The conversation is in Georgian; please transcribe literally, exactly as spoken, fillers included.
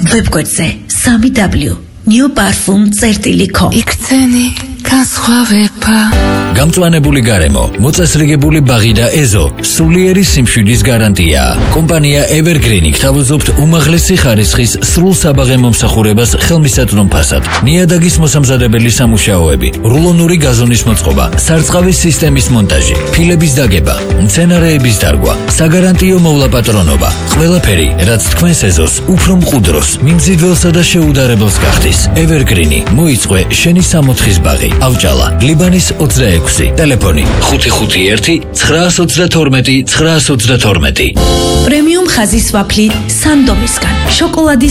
ვებგვერდზე სამი დაბლიუ new parfum წერტილი kom იქცენი განსხვავება გამწვანებული გარემო, მოწესრიგებული ბაღი და ეზო, სულიერი სიმშვიდის გარანტია. კომპანია Evergreen გთავაზობთ უმაღლესი ხარისხის სრულ საბაღე მომსახურებას ხელმისაწვდომ ფასად. ნიადაგის მოსამზადებელი სამუშაოები, რულონური გაზონის მოწყობა, სარწყავის სისტემის მონტაჟი, ფილების დაგება, მცენარეების დარგვა, საგარანტიო მოვლაპატრონობა. ყველაფერი, რაც თქვენს ეზოს უფრო მყუდროს, მიმზიდველსა და შეუდარებელს გახდის. Evergreen მოიწყვე შენი სამოთხის ბაღი. ავჭალა, ლიბანის ოცდაექვსი, ტელეფონი ხუთი ხუთი ერთი ცხრა ოცდათორმეტი ცხრა ოცდათორმეტი. პრემიუმ ხაზის ვაფლი სანდომისგან, შოკოლადის